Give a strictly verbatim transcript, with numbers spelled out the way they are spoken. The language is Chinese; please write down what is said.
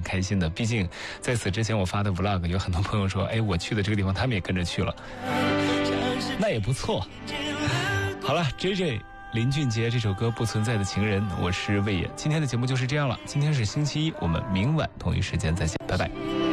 开心的。毕竟在此之前我发的 vlog 有很多朋友说，哎，我去的这个地方他们也跟着去了，那也不错。好了 J J 林俊杰这首歌《不存在的情人》，我是魏野。今天的节目就是这样了，今天是星期一，我们明晚同一时间再见，拜拜。